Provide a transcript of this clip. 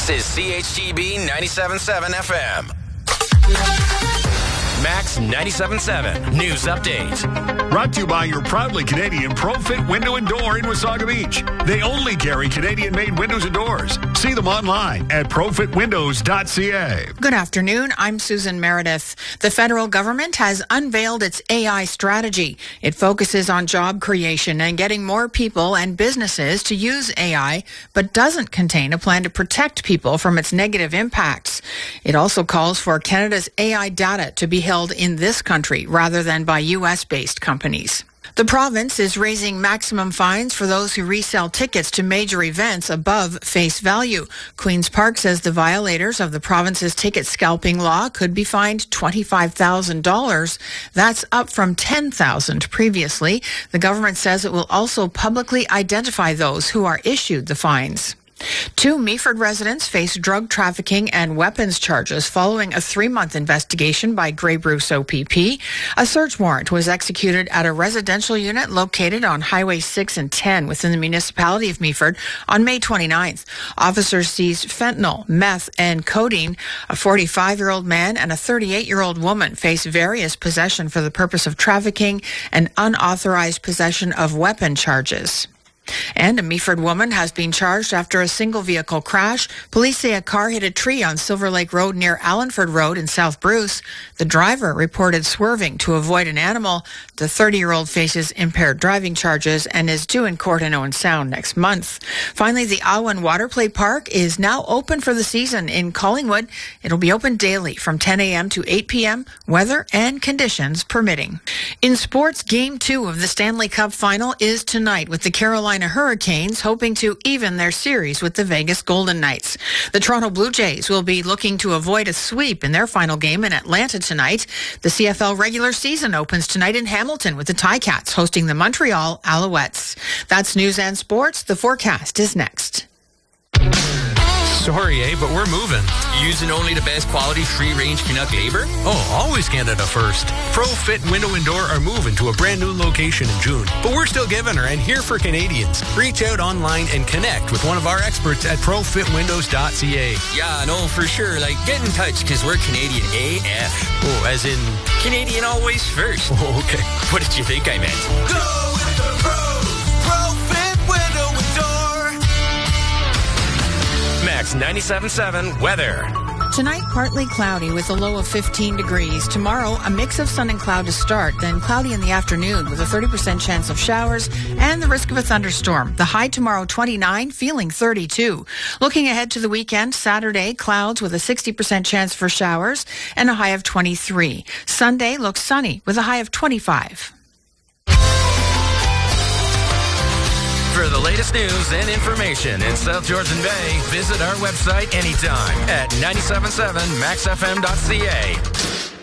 This is CHGB 97.7 FM. Max 97.7 News Update. Brought to you by your proudly Canadian ProFit Window and Door in Wasaga Beach. They only carry Canadian-made windows and doors. See them online at profitwindows.ca. Good afternoon. I'm Susan Meredith. The federal government has unveiled its AI strategy. It focuses on job creation and getting more people and businesses to use AI, but doesn't contain a plan to protect people from its negative impacts. It also calls for Canada's AI data to be held in this country rather than by U.S.-based companies. The province is raising maximum fines for those who resell tickets to major events above face value. Queen's Park says the violators of the province's ticket scalping law could be fined $25,000. That's up from $10,000 previously. The government says it will also publicly identify those who are issued the fines. 2 Meaford residents face drug trafficking and weapons charges following a 3-month investigation by Grey Bruce OPP. A search warrant was executed at a residential unit located on Highway 6 and 10 within the municipality of Meaford on May 29th. Officers seized fentanyl, meth, and codeine. A 45-year-old man and a 38-year-old woman face various possession for the purpose of trafficking and unauthorized possession of weapon charges. And a Meaford woman has been charged after a single vehicle crash. Police say a car hit a tree on Silver Lake Road near Allenford Road in South Bruce. The driver reported swerving to avoid an animal. The 30-year-old faces impaired driving charges and is due in court in Owen Sound next month. Finally, the Awen Water Play Park is now open for the season in Collingwood. It'll be open daily from 10 a.m. to 8 p.m., weather and conditions permitting. In sports, Game 2 of the Stanley Cup Final is tonight with the Carolina Hurricanes hoping to even their series with the Vegas Golden Knights. The Toronto Blue Jays will be looking to avoid a sweep in their final game in Atlanta tonight. The CFL regular season opens tonight in Hamilton with the Ticats hosting the Montreal Alouettes. That's news and sports. The forecast is next. Sorry, but we're moving. Using only the best quality free-range Canuck labor? Oh, always Canada first. ProFit Window and Door are moving to a brand new location in June, but we're still giving her and here for Canadians. Reach out online and connect with one of our experts at profitwindows.ca. Yeah, no, for sure. Like, get in touch because we're Canadian AF. Oh, as in Canadian always first. Oh, okay. What did you think I meant? Go with the pros. ProFit Window and Door. Max 97.7 weather. Tonight, partly cloudy with a low of 15 degrees. Tomorrow, a mix of sun and cloud to start, then cloudy in the afternoon with a 30% chance of showers and the risk of a thunderstorm. The high tomorrow, 29, feeling 32. Looking ahead to the weekend, Saturday, clouds with a 60% chance for showers and a high of 23. Sunday looks sunny with a high of 25. For the latest news and information in South Georgian Bay, visit our website anytime at 977maxfm.ca.